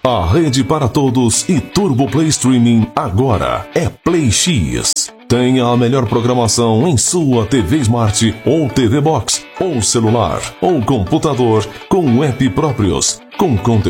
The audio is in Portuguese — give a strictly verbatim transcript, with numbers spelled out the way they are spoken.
A rede para todos e Turbo Play Streaming agora é Play X. Tenha a melhor programação em sua T V Smart ou T V Box, ou celular, ou computador com app próprios, com conteúdo